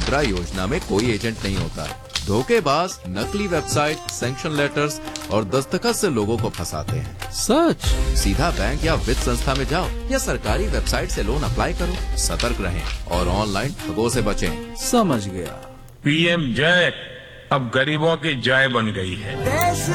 मुद्रा योजना में कोई एजेंट नहीं होता। धोखेबाज नकली वेबसाइट, सैंक्शन लेटर्स और दस्तखत से लोगों को फंसाते हैं। सच? सीधा बैंक या वित्त संस्था में जाओ या सरकारी वेबसाइट से लोन अप्लाई करो। सतर्क रहें और ऑनलाइन ठगों से बचें। समझ गया। पीएम जय अब गरीबों की जय बन गई है।